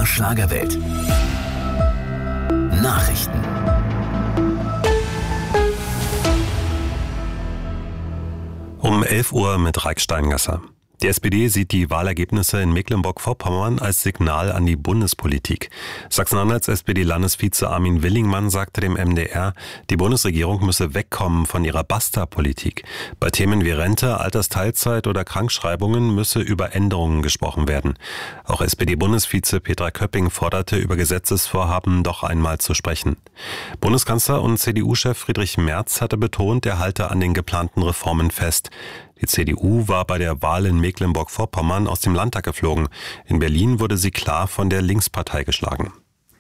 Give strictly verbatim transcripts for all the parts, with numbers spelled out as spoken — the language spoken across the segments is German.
R Schlagerwelt. Nachrichten. Um elf Uhr mit Raik Steingasser. Die S P D sieht die Wahlergebnisse in Mecklenburg-Vorpommern als Signal an die Bundespolitik. Sachsen-Anhalts S P D-Landesvize Armin Willingmann sagte dem M D R, die Bundesregierung müsse wegkommen von ihrer Basta-Politik. Bei Themen wie Rente, Altersteilzeit oder Krankschreibungen müsse über Änderungen gesprochen werden. Auch S P D-Bundesvize Petra Köpping forderte, über Gesetzesvorhaben doch einmal zu sprechen. Bundeskanzler und C D U-Chef Friedrich Merz hatte betont, er halte an den geplanten Reformen fest. Die C D U war bei der Wahl in Mecklenburg-Vorpommern aus dem Landtag geflogen. In Berlin wurde sie klar von der Linkspartei geschlagen.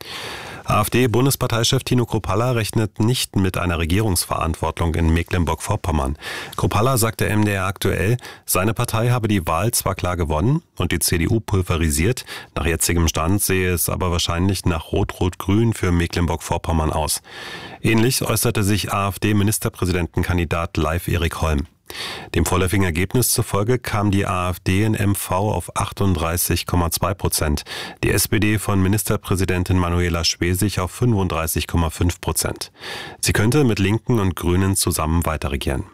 AfD-Bundesparteichef Tino Kruppalla rechnet nicht mit einer Regierungsverantwortung in Mecklenburg-Vorpommern. Kruppalla sagte M D R aktuell, seine Partei habe die Wahl zwar klar gewonnen und die C D U pulverisiert, nach jetzigem Stand sehe es aber wahrscheinlich nach Rot-Rot-Grün für Mecklenburg-Vorpommern aus. Ähnlich äußerte sich AfD-Ministerpräsidentenkandidat Leif Erik Holm. Dem vorläufigen Ergebnis zufolge kam die AfD in M V auf achtunddreißig Komma zwei Prozent, die S P D von Ministerpräsidentin Manuela Schwesig auf fünfunddreißig Komma fünf Prozent. Sie könnte mit Linken und Grünen zusammen weiterregieren.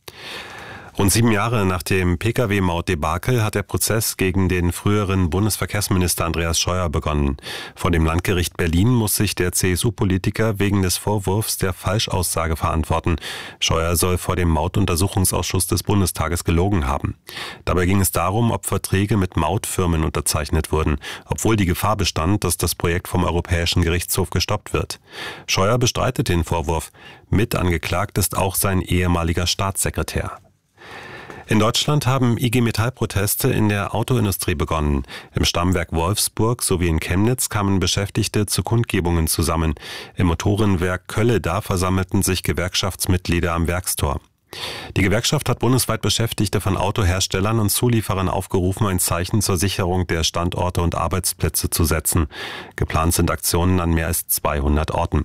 Rund sieben Jahre nach dem Pkw-Maut-Debakel hat der Prozess gegen den früheren Bundesverkehrsminister Andreas Scheuer begonnen. Vor dem Landgericht Berlin muss sich der C S U-Politiker wegen des Vorwurfs der Falschaussage verantworten. Scheuer soll vor dem Mautuntersuchungsausschuss des Bundestages gelogen haben. Dabei ging es darum, ob Verträge mit Mautfirmen unterzeichnet wurden, obwohl die Gefahr bestand, dass das Projekt vom Europäischen Gerichtshof gestoppt wird. Scheuer bestreitet den Vorwurf. Mit angeklagt ist auch sein ehemaliger Staatssekretär. In Deutschland haben I G Metall-Proteste in der Autoindustrie begonnen. Im Stammwerk Wolfsburg sowie in Chemnitz kamen Beschäftigte zu Kundgebungen zusammen. Im Motorenwerk Kölleda versammelten sich Gewerkschaftsmitglieder am Werkstor. Die Gewerkschaft hat bundesweit Beschäftigte von Autoherstellern und Zulieferern aufgerufen, ein Zeichen zur Sicherung der Standorte und Arbeitsplätze zu setzen. Geplant sind Aktionen an mehr als zweihundert Orten.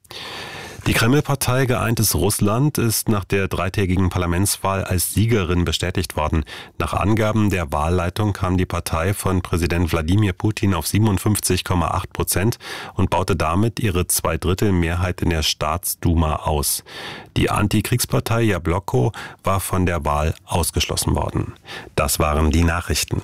Die Kreml-Partei Geeintes Russland ist nach der dreitägigen Parlamentswahl als Siegerin bestätigt worden. Nach Angaben der Wahlleitung kam die Partei von Präsident Wladimir Putin auf siebenundfünfzig Komma acht Prozent und baute damit ihre Zweidrittelmehrheit in der Staatsduma aus. Die Antikriegspartei Jabloko war von der Wahl ausgeschlossen worden. Das waren die Nachrichten.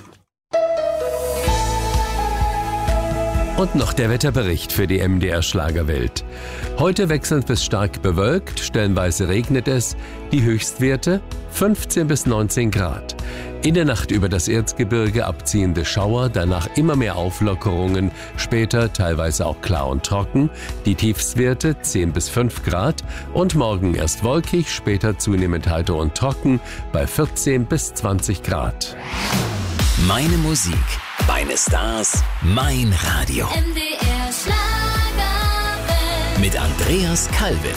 Und noch der Wetterbericht für die M D R Schlagerwelt. Heute wechselnd bis stark bewölkt, stellenweise regnet es. Die Höchstwerte fünfzehn bis neunzehn Grad. In der Nacht über das Erzgebirge abziehende Schauer, danach immer mehr Auflockerungen, später teilweise auch klar und trocken. Die Tiefstwerte zehn bis fünf Grad und morgen erst wolkig, später zunehmend heiter und trocken bei vierzehn bis zwanzig Grad. Meine Musik, meine Stars, mein Radio. M D R Schlagerwelt. Mit Andreas Kalwitz.